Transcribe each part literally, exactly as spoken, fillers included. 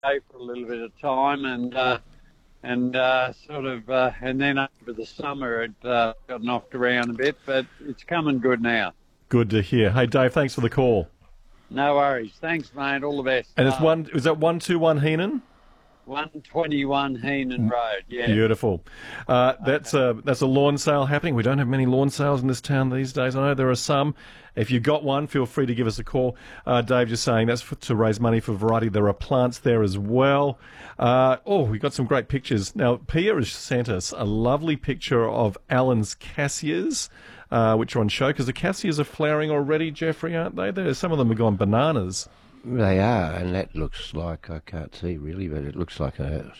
for a little bit of time, and uh, and uh, sort of, uh, and then over the summer it uh, got knocked around a bit, but it's coming good now. Good to hear. Hey, Dave, thanks for the call. No worries. Thanks, mate. All the best. And it's uh, one. Is that one two one Heenan? one twenty-one Heenan Road. Yeah. Beautiful. Uh, that's a that's a lawn sale happening. We don't have many lawn sales in this town these days. I know there are some. If you've got one, feel free to give us a call. Uh, Dave just saying that's for, to raise money for Variety. There are plants there as well. Uh, oh, we got some great pictures. Now, Pia has sent us a lovely picture of Alan's cassias, uh, which are on show, because the cassias are flowering already, Jeffrey, aren't they? There, some of them have gone bananas. They are, and that looks like, I can't see really, but it looks like a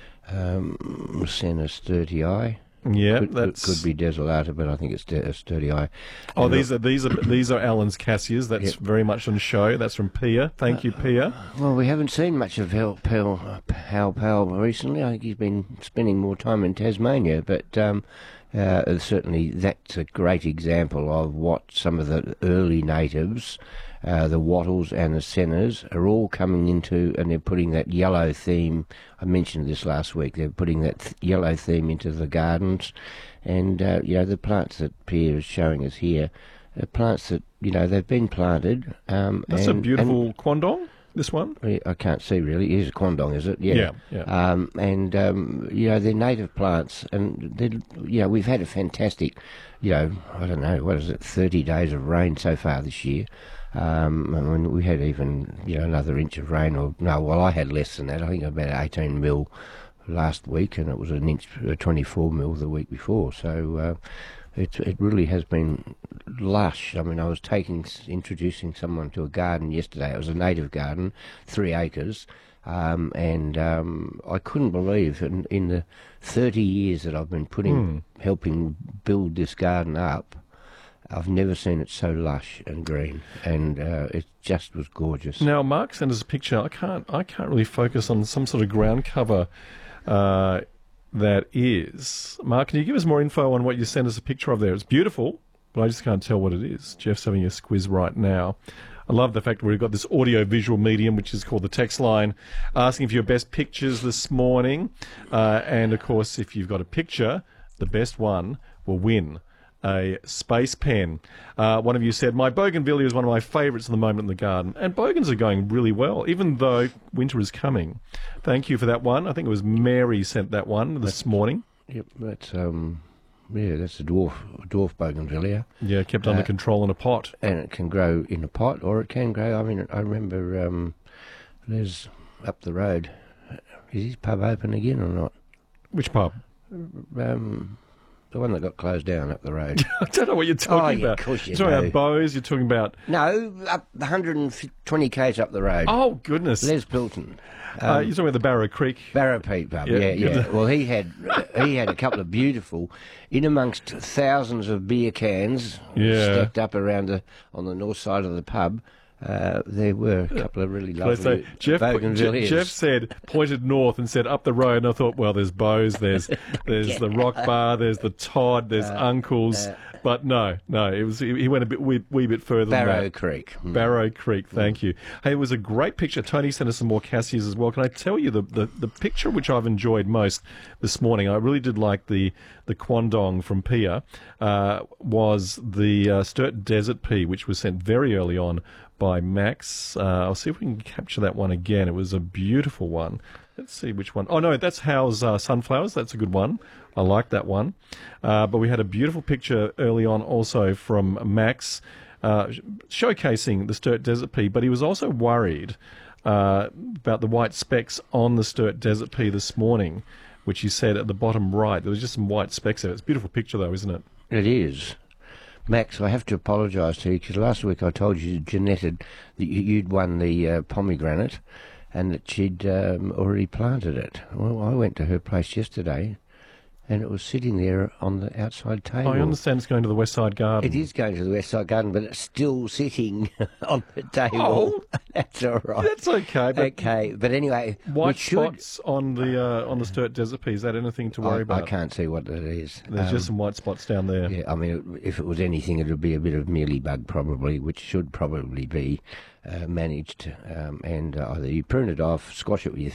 um, Senna sturdy eye. Yeah, could, that's could be desolata, but I think it's de- a sturdy eye. Oh, and these look, are these are these are Alan's cassias. That's yep. very much on show. That's from Pia. Thank you, Pia. Well, we haven't seen much of Hal Pal, Hal Pal recently. I think he's been spending more time in Tasmania, but um, uh, certainly that's a great example of what some of the early natives. Uh, the wattles and the sennas are all coming into, and they're putting that yellow theme. I mentioned this last week. They're putting that th- yellow theme into the gardens, and uh, you know the plants that Pierre is showing us here, are plants that you know they've been planted. Um, That's and, a beautiful and, quandong. This one. I can't see really. It is a quandong, is it? Yeah. Yeah. yeah. Um, and um, you know they're native plants, and they, you know we've had a fantastic, you know, I don't know what is it, thirty days of rain so far this year. Um, I mean, we had even, you know, another inch of rain, or no, well, I had less than that. I think about eighteen mil last week, and it was an inch, uh, twenty-four mil the week before. So uh, it it really has been lush. I mean, I was taking, introducing someone to a garden yesterday. It was a native garden, three acres, um, and um, I couldn't believe in, in the thirty years that I've been putting, Mm. helping build this garden up. I've never seen it so lush and green, and uh, it just was gorgeous. Now, Mark sent us a picture. I can't. I can't really focus on some sort of ground cover. Uh, that is, Mark. Can you give us more info on what you sent us a picture of there? It's beautiful, but I just can't tell what it is. Jeff's having a squiz right now. I love the fact that we've got this audio-visual medium, which is called the text line, asking for your best pictures this morning, uh, and of course, if you've got a picture, the best one will win a space pen. Uh, one of you said, my bougainvillea is one of my favourites at the moment in the garden. And bogans are going really well, even though winter is coming. Thank you for that one. I think it was Mary sent that one this morning. Yep, that's, um, yeah, that's a dwarf, a dwarf bougainvillea. Yeah, kept under Uh, control in a pot. And it can grow in a pot, or it can grow, I mean, I remember um, there's up the road, is his pub open again or not? Which pub? Um... The one that got closed down up the road. I don't know what you're talking oh, yeah, about. Of course you You're talking know. about Bose, you're talking about... No, up one hundred twenty k's up the road. Oh, goodness. Les Pilton. Um, uh, you're talking about the Barrow Creek. Barrow Peak pub, Yeah, yeah, yeah. yeah. Well, he had he had a couple of beautiful, in amongst thousands of beer cans Yeah. stacked up around the on the north side of the pub. Uh, there were a couple of really Can I lovely say, Jeff, bougainvilleas. Jeff said, pointed north and said up the road, and I thought, well, there's Bose, there's there's the Rock Bar, there's the Todd, there's Uh, Uncle's, but no, no, it was he went a bit wee, wee bit further Barrow than that. Creek. Mm. Barrow Creek, thank you. Hey, it was a great picture. Tony sent us some more cassias as well. Can I tell you the, the, the picture which I've enjoyed most this morning? I really did like the the quandong from Pia. Uh, was the uh, Sturt Desert Pea, which was sent very early on by Max. Uh, I'll see if we can capture that one again. It was a beautiful one. Let's see which one. Oh, no, that's Howe's uh, Sunflowers. That's a good one. I like that one. Uh, but we had a beautiful picture early on also from Max uh, showcasing the Sturt Desert Pea, but he was also worried uh, about the white specks on the Sturt Desert Pea this morning, which he said at the bottom right. There was just some white specks there. It's a beautiful picture, though, isn't it? It is. Max, I have to apologise to you because last week I told you, Jeanette, had, that you- you'd won the uh, pomegranate and that she'd um, already planted it. Well, I went to her place yesterday and it was sitting there on the outside table. I understand it's going to the West Side Garden. It is going to the West Side Garden, but it's still sitting on the table. Oh. That's all right. That's okay. But Okay, but anyway, we white should... spots on the uh, on the Sturt Desert Pea, is that anything to worry I, about? I can't see what that is. There's Um, just some white spots down there. Yeah, I mean, if it was anything, it would be a bit of mealybug probably, which should probably be uh, managed. Um, and uh, either you prune it off, squash it with your